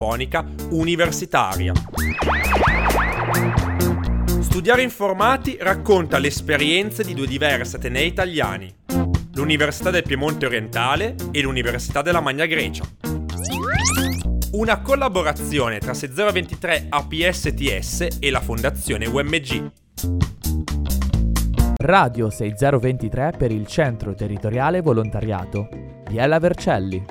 universitaria. Studiare Informati racconta le esperienze di due diversi atenei italiani, l'Università del Piemonte Orientale e l'Università della Magna Grecia. Una collaborazione tra 6023 APSTS e la Fondazione UMG. Radio 6023 per il Centro Territoriale Volontariato. Biella Vercelli.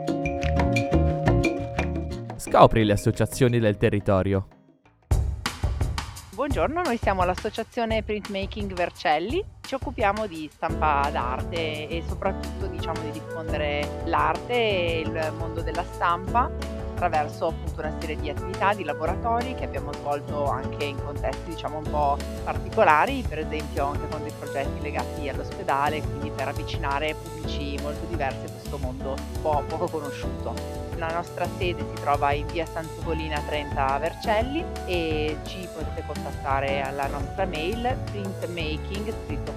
Scopri le associazioni del territorio. Buongiorno, noi siamo all'Associazione Printmaking Vercelli, ci occupiamo di stampa d'arte e soprattutto di diffondere l'arte e il mondo della stampa attraverso appunto una serie di attività, di laboratori che abbiamo svolto anche in contesti un po' particolari, per esempio anche con dei progetti legati all'ospedale, quindi per avvicinare pubblici molto diversi a questo mondo poco conosciuto. La nostra sede si trova in via San Segolina 30 Vercelli e ci potete contattare alla nostra mail printmaking, scritto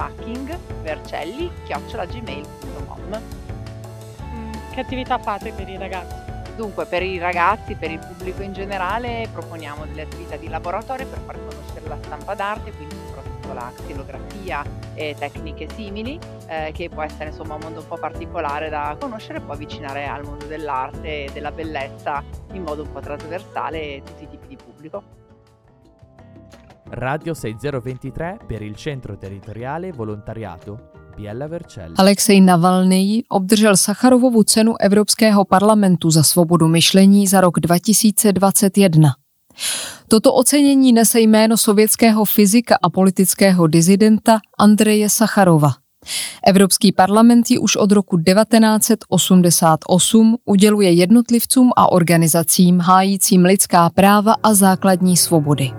printmaking@gmail.com. Che attività fate per i ragazzi? Dunque, per i ragazzi, per il pubblico in generale, proponiamo delle attività di laboratorio per far conoscere la stampa d'arte, quindi soprattutto la xilografia e tecniche simili, che può essere un mondo un po' particolare da conoscere e può avvicinare al mondo dell'arte e della bellezza in modo un po' trasversale tutti i tipi di pubblico. Radio 6023 per il Centro Territoriale Volontariato. Biella Vercelli. Alexej Navalnyj obdržel Sacharovovu cenu Evropského parlamentu za svobodu myšlení za rok 2021. Toto ocenění nese jméno sovětského fyzika a politického disidenta Andreje Sacharova. Evropský parlament ji už od roku 1988 uděluje jednotlivcům a organizacím hájícím lidská práva a základní svobody.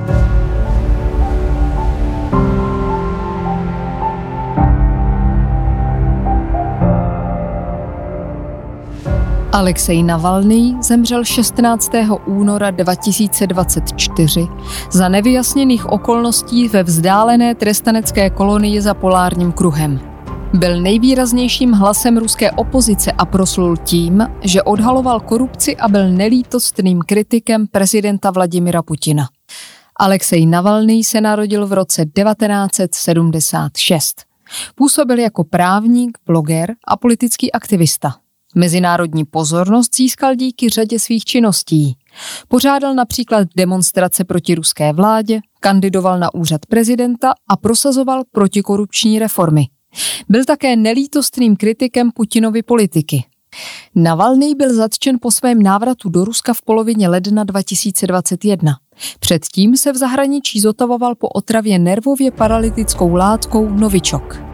Alexej Navalnyj zemřel 16. února 2024 za nevyjasněných okolností ve vzdálené trestanecké kolonii za polárním kruhem. Byl nejvýraznějším hlasem ruské opozice a proslul tím, že odhaloval korupci a byl nelítostným kritikem prezidenta Vladimira Putina. Alexej Navalnyj se narodil v roce 1976. Působil jako právník, bloger a politický aktivista. Mezinárodní pozornost získal díky řadě svých činností. Pořádal například demonstrace proti ruské vládě, kandidoval na úřad prezidenta a prosazoval protikorupční reformy. Byl také nelítostným kritikem Putinovy politiky. Navalnyj byl zatčen po svém návratu do Ruska v polovině ledna 2021. Předtím se v zahraničí zotavoval po otravě nervově paralytickou látkou Novichok.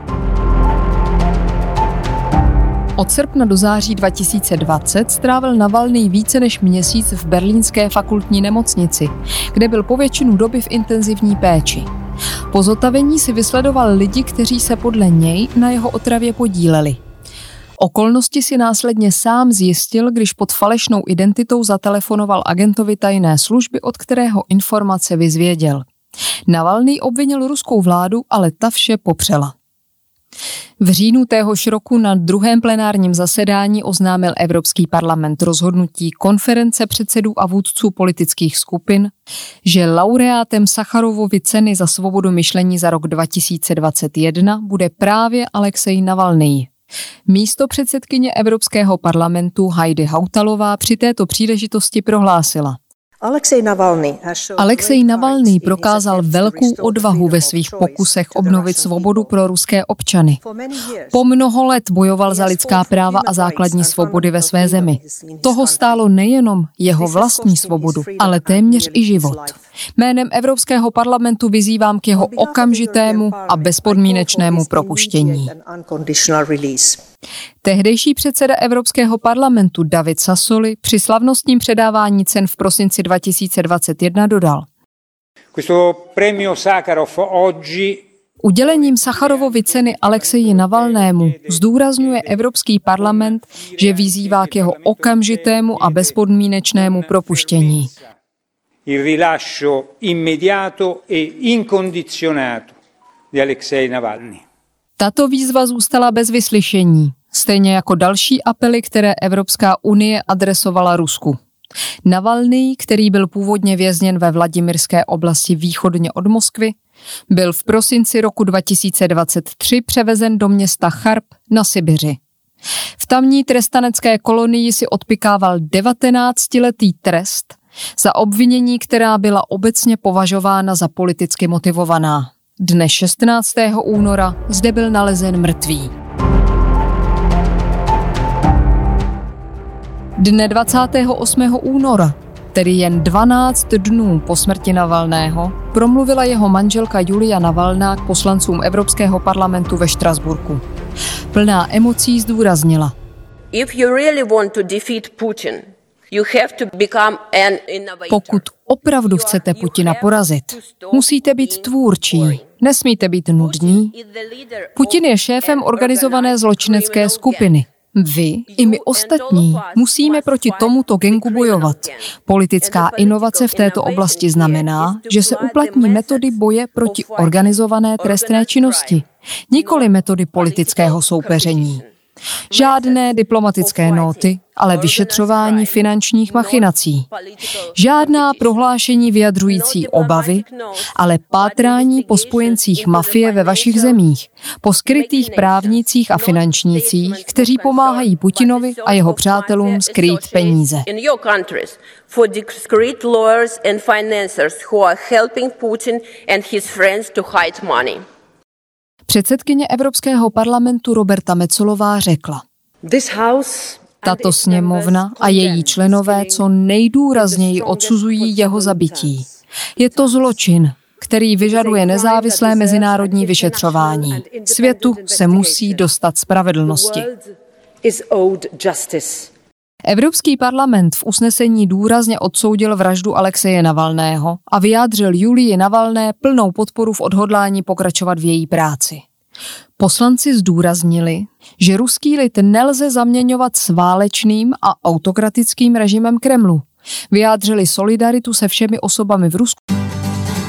Od srpna do září 2020 strávil Navalnyj více než měsíc v berlínské fakultní nemocnici, kde byl po většinu doby v intenzivní péči. Po zotavení si vysledoval lidi, kteří se podle něj na jeho otravě podíleli. Okolnosti si následně sám zjistil, když pod falešnou identitou zatelefonoval agentovi tajné služby, od kterého informace vyzvěděl. Navalnyj obvinil ruskou vládu, ale ta vše popřela. V říjnu téhož roku na druhém plenárním zasedání oznámil Evropský parlament rozhodnutí konference předsedů a vůdců politických skupin, že laureátem Sacharovovy ceny za svobodu myšlení za rok 2021 bude právě Alexej Navalnyj. Místopředsedkyně Evropského parlamentu Heidi Hautalová při této příležitosti prohlásila: Alexej Navalnyj prokázal velkou odvahu ve svých pokusech obnovit svobodu pro ruské občany. Po mnoho let bojoval za lidská práva a základní svobody ve své zemi. Toho stálo nejenom jeho vlastní svobodu, ale téměř i život. Jménem Evropského parlamentu vyzývám k jeho okamžitému a bezpodmínečnému propuštění. Tehdejší předseda Evropského parlamentu David Sassoli při slavnostním předávání cen v prosinci 2021 dodal: Udělením Sacharovovy ceny Alexeji Navalnému zdůrazňuje Evropský parlament, že vyzývá k jeho okamžitému a bezpodmínečnému propuštění. Il rilascio immediato e incondizionato di Alexej Navalny. Tato výzva zůstala bez vyslyšení, stejně jako další apely, které Evropská unie adresovala Rusku. Navalnyj, který byl původně vězněn ve Vladimirské oblasti východně od Moskvy, byl v prosinci roku 2023 převezen do města Charb na Sibiři. V tamní trestanecké kolonii si odpykával 19letý trest za obvinění, která byla obecně považována za politicky motivovaná. Dne 16. února zde byl nalezen mrtvý. Dne 28. února, tedy jen 12 dnů po smrti Navalného, promluvila jeho manželka Julia Navalná k poslancům Evropského parlamentu ve Štrasburku. Plná emocí zdůraznila: pokud opravdu chcete Putina porazit, musíte být tvůrčí, nesmíte být nudní. Putin je šéfem organizované zločinecké skupiny. Vy i my ostatní musíme proti tomuto gangu bojovat. Politická inovace v této oblasti znamená, že se uplatní metody boje proti organizované trestné činnosti, nikoli metody politického soupeření. Žádné diplomatické nóty, ale vyšetřování finančních machinací. Žádná prohlášení vyjadřující obavy, ale pátrání po spojencích mafie ve vašich zemích, po skrytých právnících a finančnících, kteří pomáhají Putinovi a jeho přátelům skrýt peníze. Předsedkyně Evropského parlamentu Roberta Metsolová řekla: tato sněmovna a její členové co nejdůrazněji odsuzují jeho zabití. Je to zločin, který vyžaduje nezávislé mezinárodní vyšetřování. Světu se musí dostat spravedlnosti. Evropský parlament v usnesení důrazně odsoudil vraždu Alexeje Navalného a vyjádřil Julii Navalné plnou podporu v odhodlání pokračovat v její práci. Poslanci zdůraznili, že ruský lid nelze zaměňovat s válečným a autokratickým režimem Kremlu. Vyjádřili solidaritu se všemi osobami v Rusku.